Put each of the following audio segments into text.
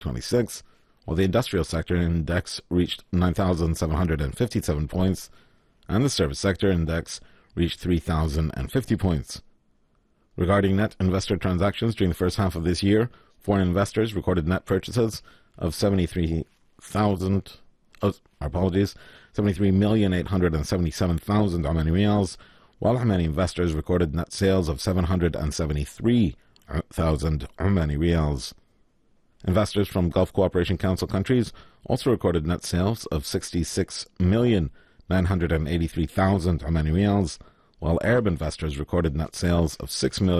26, while the industrial sector index reached 9,757 points, and the service sector index reached 3,050 points. Regarding net investor transactions during the first half of this year, foreign investors recorded net purchases of 73,877,000 Omani Riyals, while Omani investors recorded net sales of 773,000 Omani Riyals. Investors from Gulf Cooperation Council countries also recorded net sales of 66,983,000 Omani Riyals, while Arab investors recorded net sales of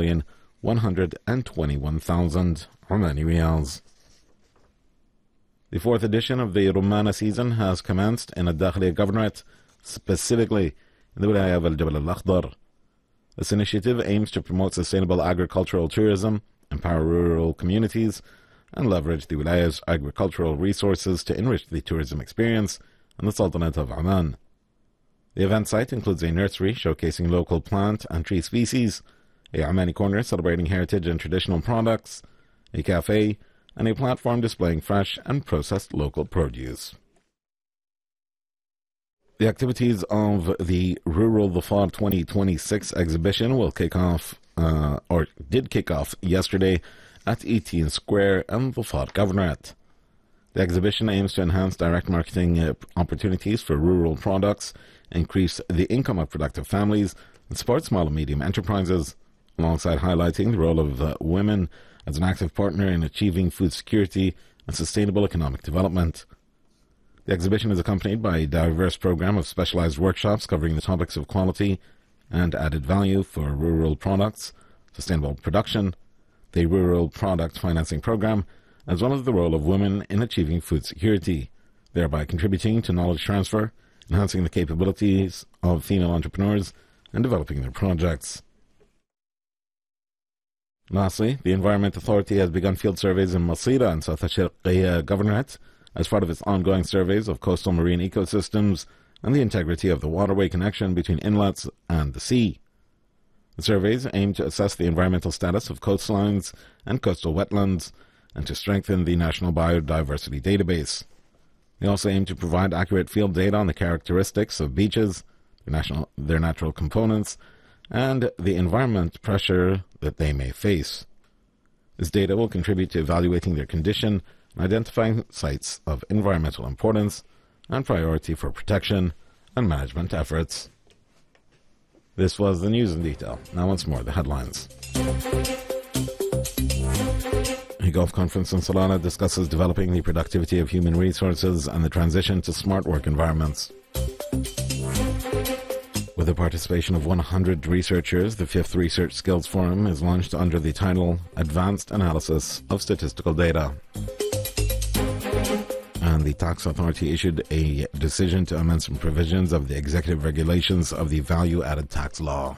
6,121,000 Omani Riyals. The fourth edition of the Rumana season has commenced in a Dakhliya Governorate, specifically in the Wilaya of Al-Jabal Al-Akhdar. This initiative aims to promote sustainable agricultural tourism, empower rural communities, and leverage the Wilaya's agricultural resources to enrich the tourism experience in the Sultanate of Oman. The event site includes a nursery showcasing local plant and tree species, a Omani corner celebrating heritage and traditional products, a cafe, and a platform displaying fresh and processed local produce. The activities of the Rural Dhafar 2026 exhibition will did kick off yesterday at Etienne Square and Dhafar Governorate. The exhibition aims to enhance direct marketing opportunities for rural products, increase the income of productive families, and support small and medium enterprises, alongside highlighting the role of women as an active partner in achieving food security and sustainable economic development. The exhibition is accompanied by a diverse program of specialized workshops covering the topics of quality and added value for rural products, sustainable production, the Rural Product Financing Program, as well as the role of women in achieving food security, thereby contributing to knowledge transfer, enhancing the capabilities of female entrepreneurs, and developing their projects. Lastly, the Environment Authority has begun field surveys in Masira and South Sharqiya Governorate as part of its ongoing surveys of coastal marine ecosystems and the integrity of the waterway connection between inlets and the sea. The surveys aim to assess the environmental status of coastlines and coastal wetlands and to strengthen the National Biodiversity Database. They also aim to provide accurate field data on the characteristics of beaches, their natural components, and the environment pressure that they may face. This data will contribute to evaluating their condition and identifying sites of environmental importance and priority for protection and management efforts. This was the news in detail. Now once more, the headlines. A Gulf conference in Salana discusses developing the productivity of human resources and the transition to smart work environments. With the participation of 100 researchers, the 5th Research Skills Forum is launched under the title Advanced Analysis of Statistical Data. And the Tax Authority issued a decision to amend some provisions of the executive regulations of the Value-Added Tax Law.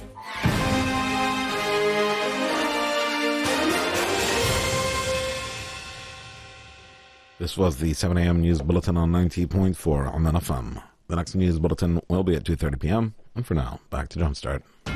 This was the 7 a.m. News Bulletin on 90.4 Oman FM. The next news bulletin will be at 2:30 p.m. And for now, back to Jumpstart.